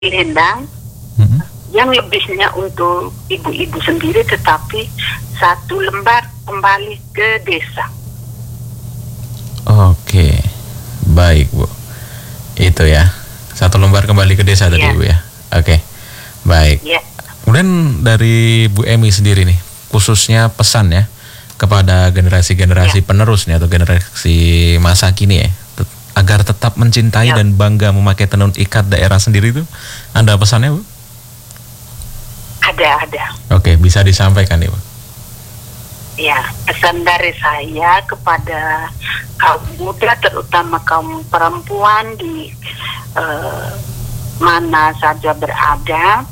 selendang, yang lebihnya untuk ibu-ibu sendiri, tetapi 1 lembar kembali ke desa. Oke, baik Bu. Itu ya, 1 lembar kembali ke desa tadi Bu ya. Oke, baik. Kemudian dari Bu Emi sendiri nih, khususnya pesan ya kepada generasi-generasi penerus nih atau generasi masa kini ya, agar tetap mencintai dan bangga memakai tenun ikat daerah sendiri itu, ada pesannya Bu? Ada. Oke, bisa disampaikan nih Bu. Ya, pesan dari saya kepada kaum muda, terutama kaum perempuan di mana saja berada,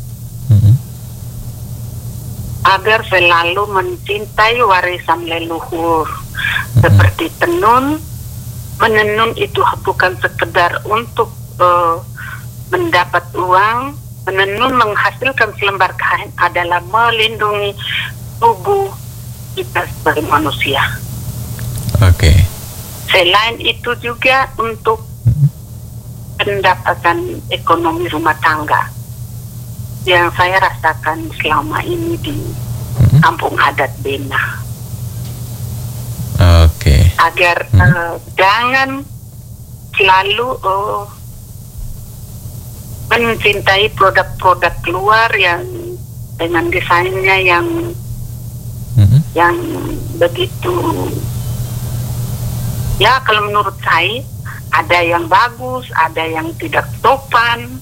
agar selalu mencintai warisan leluhur. Seperti tenun, menenun itu bukan sekedar untuk mendapat uang. Menenun menghasilkan selembar kain adalah melindungi tubuh kita sebagai manusia. Oke. Selain itu juga untuk pendapatan ekonomi rumah tangga yang saya rasakan selama ini di kampung adat Bena. Oke. Agar jangan selalu mencintai produk-produk luar yang dengan desainnya yang begitu, ya kalau menurut saya ada yang bagus, ada yang tidak sopan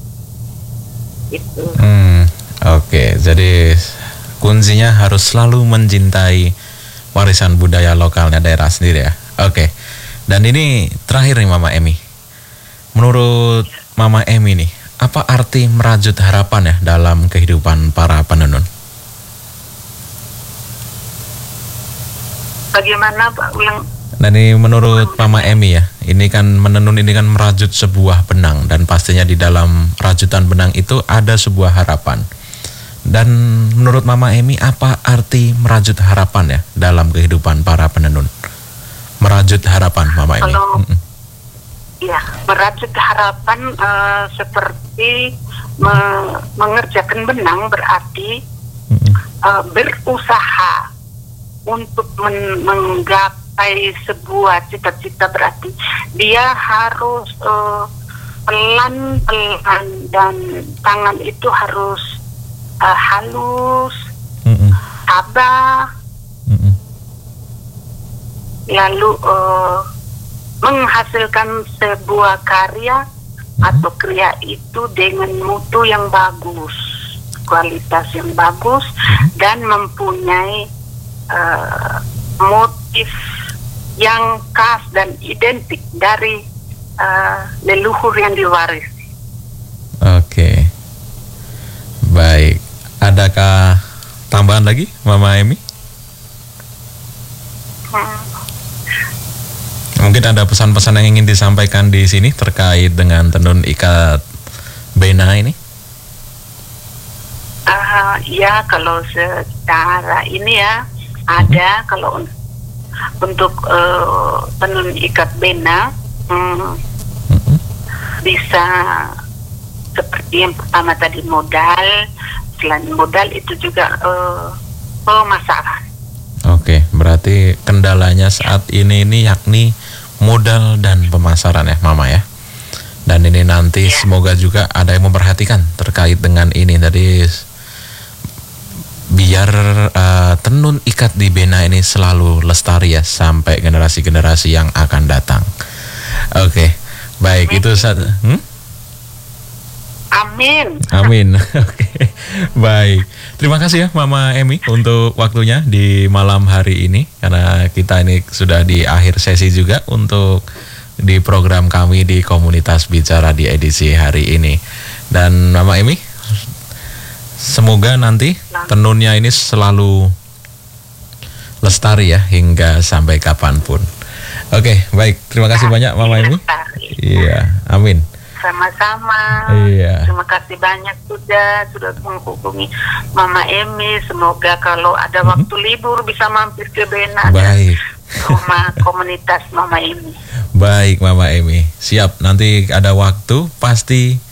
itu. Oke, jadi kuncinya harus selalu mencintai warisan budaya lokalnya daerah sendiri ya. Oke, dan ini terakhir nih Mama Emi, menurut Mama Emi nih, apa arti merajut harapan ya dalam kehidupan para penenun? Bagaimana Pak ulang? Nah ini menurut Mama Emi ya, ini kan menenun ini kan merajut sebuah benang, dan pastinya di dalam rajutan benang itu ada sebuah harapan. Dan menurut Mama Emi, apa arti merajut harapan ya dalam kehidupan para penenun? Merajut harapan Mama Emi. Ya, merajut harapan seperti mengerjakan benang berarti berusaha untuk menggapai sebuah cita-cita, berarti dia harus pelan-pelan dan tangan itu harus halus, tabah, lalu menghasilkan sebuah karya atau kriya itu dengan mutu yang bagus, kualitas yang bagus, dan mempunyai motif yang khas dan identik dari leluhur yang diwarisi. Oke, baik. Adakah tambahan lagi Mama Emi? Mungkin ada pesan-pesan yang ingin disampaikan di sini terkait dengan tenun ikat Bena ini? Ya, kalau secara ini ya ada, kalau untuk tenun ikat Bena bisa seperti yang pertama tadi modal. Selain modal itu juga pemasaran. Oke, berarti kendalanya saat ini yakni modal dan pemasaran ya Mama ya. Dan ini nanti semoga juga ada yang memperhatikan terkait dengan ini tadi, biar tenun ikat di Bena ini selalu lestari ya sampai generasi-generasi yang akan datang. Oke, baik. Itu Amin. Oke, baik. Terima kasih ya Mama Emi untuk waktunya di malam hari ini, karena kita ini sudah di akhir sesi juga untuk di program kami di Komunitas Bicara di edisi hari ini. Dan Mama Emi, semoga nanti tenunnya ini selalu lestari ya hingga sampai kapanpun. Oke, baik. Terima kasih banyak Mama Emi. Iya, amin. Sama-sama. Iya. Terima kasih banyak sudah menghubungi Mama Emi. Semoga kalau ada waktu libur bisa mampir ke Bena. Baik. Rumah komunitas Mama Emi. Baik Mama Emi. Siap, nanti ada waktu pasti